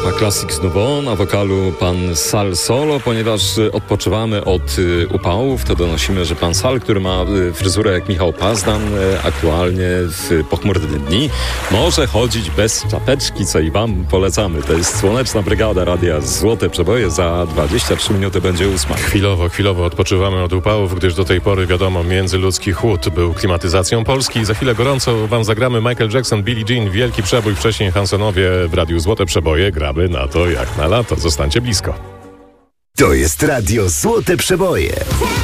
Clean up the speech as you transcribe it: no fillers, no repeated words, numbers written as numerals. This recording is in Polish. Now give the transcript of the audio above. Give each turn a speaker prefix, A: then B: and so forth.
A: Grupa Classics Nouveau, na wokalu pan Sal Solo. Ponieważ odpoczywamy od upałów, to donosimy, że pan Sal, który ma fryzurę jak Michał Pazdan, aktualnie w pochmurne dni może chodzić bez czapeczki, co i wam polecamy. To jest Słoneczna Brygada Radia Złote Przeboje. Za 23 minuty będzie 8.
B: Chwilowo odpoczywamy od upałów, gdyż do tej pory, wiadomo, międzyludzki chłód był klimatyzacją Polski. Za chwilę gorąco wam zagramy Michael Jackson, Billie Jean, wielki przebój, wcześniej Hansonowie w Radiu Złote Przeboje. Gramy na to jak na lato. Zostańcie blisko.
C: To jest Radio Złote Przeboje.